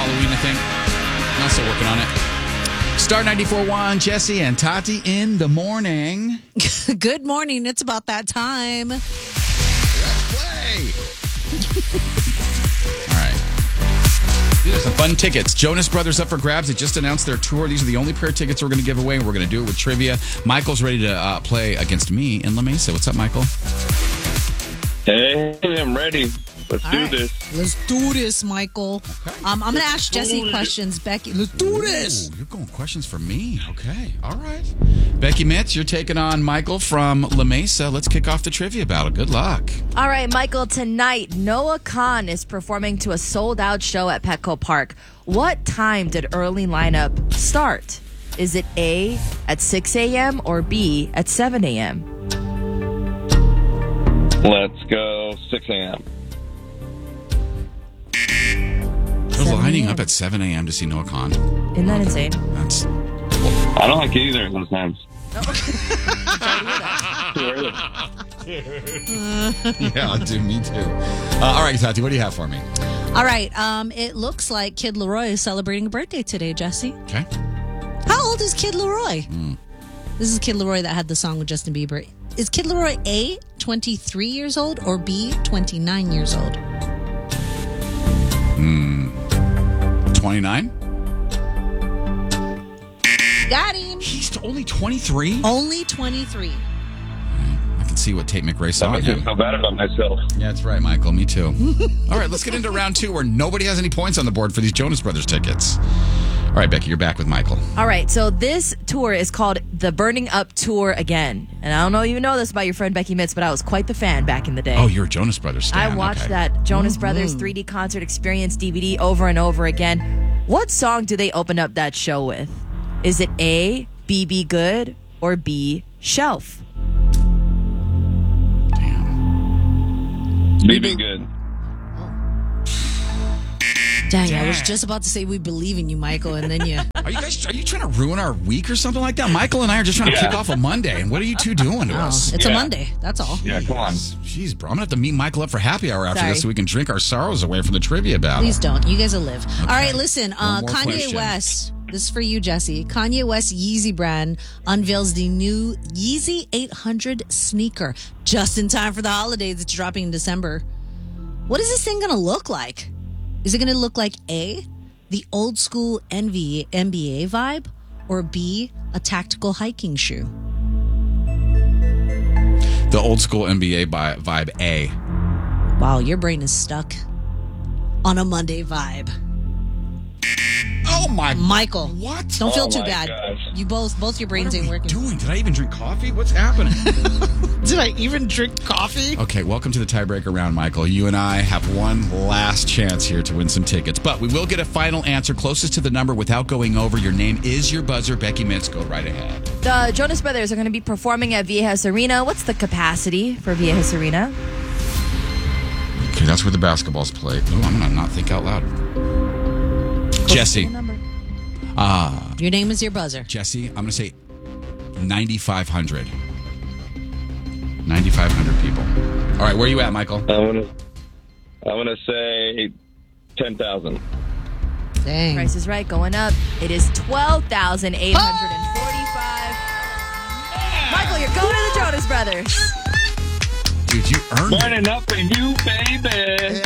Halloween, I think. I'm still working on it. Star 94.1, Jesse and Tati in the morning. Good morning. It's about that time. Let's play. All right. These are some fun tickets. Jonas Brothers up for grabs. They just announced their tour. These are the only pair of tickets we're going to give away. We're going to do it with trivia. Michael's ready to play against me in La Mesa. What's up, Michael? Hey, I'm ready. Let's do this. Let's do this, Michael. Okay. I'm going to ask Jesse questions. Becky, let's do this. Ooh, you're going questions for me. Okay. All right. Becky Mitz, you're taking on Michael from La Mesa. Let's kick off the trivia battle. Good luck. All right, Michael, tonight, Noah Khan is performing to a sold-out show at Petco Park. What time did early lineup start? Is it A, at 6 a.m. or B, at 7 a.m.? Let's go 6 a.m. They're lining up at 7 a.m. to see Noah Khan. Isn't that insane? That's... I don't like either of those times. Too early. Yeah, dude, me too. All right, Tati, what do you have for me? All right. It looks like Kid Leroy is celebrating a birthday today, Jesse. Okay. How old is Kid Leroy? This is Kid Leroy that had the song with Justin Bieber. Is Kid Leroy A, 23 years old, or B, 29 years old? 29? Got him. He's only 23? Only 23. I can see what Tate McRae saw I in feel him. so bad about myself. Yeah, that's right, Michael. Me too. All right, let's get into round two where nobody has any points on the board for these Jonas Brothers tickets. All right, Becky, you're back with Michael. All right, so this tour is called the Burning Up Tour Again. And I don't know if you know this about your friend Becky Mitz, but I was quite the fan back in the day. Oh, you're a Jonas Brothers stan. I watched that Jonas Brothers 3D concert experience DVD over and over again. What song do they open up that show with? Is it A, BB Good, or B, Shelf? BB Good. Dang, I was just about to say we believe in you, Michael, and then you... Are you trying to ruin our week or something like that? Michael and I are just trying to kick off a Monday, and what are you two doing to us? It's a Monday, that's all. Yeah, come on. Jeez, bro, I'm going to have to meet Michael up for happy hour after Sorry. this so we can drink our sorrows away from the trivia battle. Please don't. You guys will live. Okay. All right, listen. One more Kanye question. West. This is for you, Jesse. Kanye West Yeezy brand unveils the new Yeezy 800 sneaker just in time for the holidays. It's dropping in December. What is this thing going to look like? Is it going to look like A, the old school NBA vibe, or B, a tactical hiking shoe? The old school NBA vibe A. Wow, your brain is stuck on a Monday vibe. Oh my... Michael. What? Don't feel Oh too my bad. gosh. You both your brains What are ain't we working. doing? Did I even drink coffee? What's happening? Did I even drink coffee? Okay, welcome to the tiebreaker round, Michael. You and I have one last chance here to win some tickets, but we will get a final answer closest to the number without going over. Your name is your buzzer. Becky Mitz, go right ahead. The Jonas Brothers are going to be performing at Viejas Arena. What's the capacity for Viejas Arena? Okay, that's where the basketball's played. Oh, I'm going to not think out loud. Jesse. Your name is your buzzer. Jesse, I'm going to say 9,500. 9,500 people. All right, where are you at, Michael? I'm gonna say 10,000. Dang. Price is right, going up. It is 12,845. Michael, you're going to the Jonas Brothers. Dude, you earned it. Burning up in you, baby.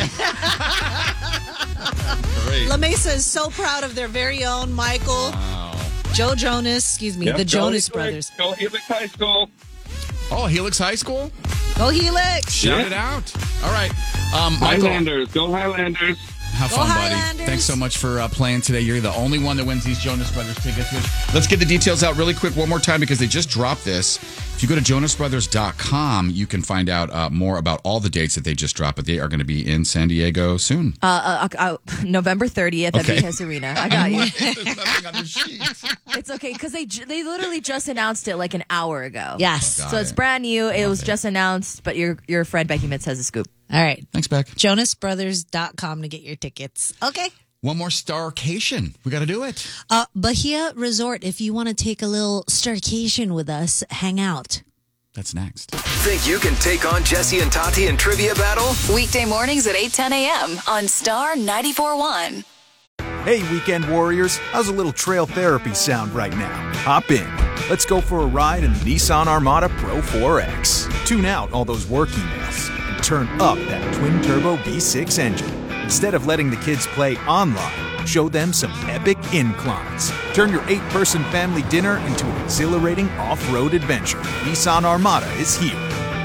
Great. La Mesa is so proud of their very own Michael, Joe Jonas, Yep, the go Jonas Helix, Brothers. Go Helix High School. Oh, Helix High School? Go Helix. Shout Yeah. it out. All right. Michael, Highlanders. Go Highlanders. have Go fun, buddy. Highlanders. Thanks so much for playing today. You're the only one that wins these Jonas Brothers tickets. Let's get the details out really quick one more time because they just dropped this. If you go to jonasbrothers.com, you can find out more about all the dates that they just dropped, but they are going to be in San Diego soon. November 30th Okay. at Viejas Arena. I got you. There's nothing on the sheet. It's okay because they literally just announced it like an hour ago. Yes. Got So it's it. brand new. It was it. just announced, but your friend Becky Mitz has a scoop. All right. Thanks, Beck. JonasBrothers.com to get your tickets. Okay. One more starcation. We got to do it. Bahia Resort. If you want to take a little starcation with us, hang out. That's next. Think you can take on Jesse and Tati in Trivia Battle? Weekday mornings at 8:10 a.m. on Star 94.1. Hey, weekend warriors, how's a little trail therapy sound right now? Hop in. Let's go for a ride in the Nissan Armada Pro 4X. Tune out all those work emails and turn up that twin-turbo V6 engine. Instead of letting the kids play online, show them some epic inclines. Turn your 8-person family dinner into an exhilarating off-road adventure. Nissan Armada is here.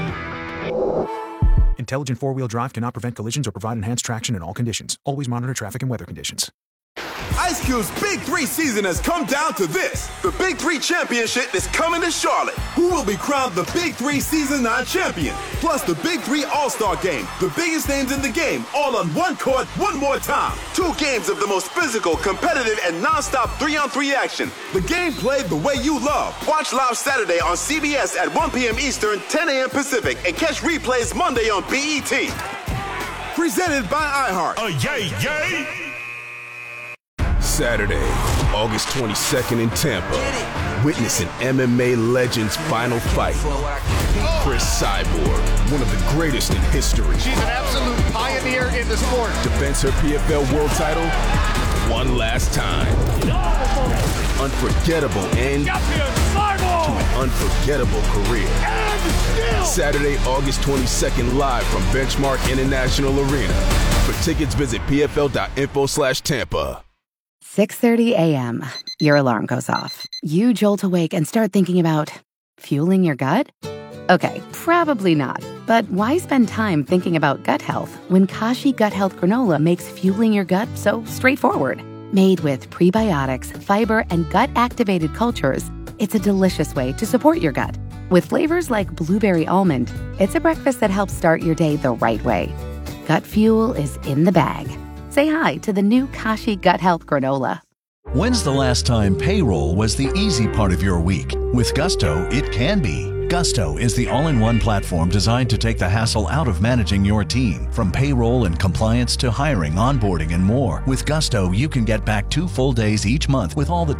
Intelligent four-wheel drive cannot prevent collisions or provide enhanced traction in all conditions. Always monitor traffic and weather conditions. Ice Cube's Big 3 season has come down to this. The Big 3 Championship is coming to Charlotte. Who will be crowned the Big 3 Season 9 champion? Plus the Big 3 All-Star Game. The biggest names in the game, all on one court, one more time. 2 games of the most physical, competitive, and non-stop 3-on-3 action. The game played the way you love. Watch live Saturday on CBS at 1 p.m. Eastern, 10 a.m. Pacific, and catch replays Monday on BET. Presented by iHeart. Yay! Saturday, August 22nd in Tampa. Witness an MMA legend's final fight. Chris Cyborg, one of the greatest in history. She's an absolute pioneer in the sport. Defends her PFL world title one last time. Unforgettable end to an unforgettable career. Saturday, August 22nd, live from Benchmark International Arena. For tickets, visit pfl.info/Tampa. 6:30 a.m. Your alarm goes off. You jolt awake and start thinking about fueling your gut? Okay, probably not. But why spend time thinking about gut health when Kashi Gut Health Granola makes fueling your gut so straightforward? Made with prebiotics, fiber, and gut-activated cultures, it's a delicious way to support your gut. With flavors like blueberry almond, it's a breakfast that helps start your day the right way. Gut fuel is in the bag. Say hi to the new Kashi Gut Health Granola. When's the last time payroll was the easy part of your week? With Gusto, it can be. Gusto is the all-in-one platform designed to take the hassle out of managing your team. From payroll and compliance to hiring, onboarding, and more. With Gusto, you can get back 2 full days each month with all the